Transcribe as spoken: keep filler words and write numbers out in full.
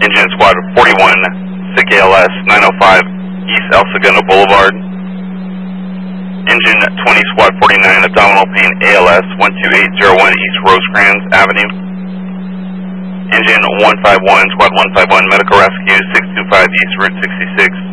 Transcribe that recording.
Engine Squad forty-one, S I C A L S nine oh five, East El Segundo Boulevard. Engine twenty, Squad forty-nine, abdominal pain, A L S one two eight zero one, East Rosecrans Avenue. Engine one five one, Squad one five one, medical rescue six two five, East Route sixty-six.